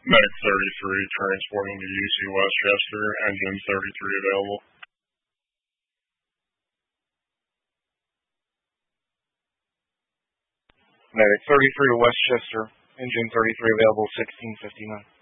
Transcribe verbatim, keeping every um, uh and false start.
Medic thirty-three transporting to U C Westchester, engine thirty-three available. Medic thirty-three to Westchester, engine thirty-three available, sixteen fifty-nine.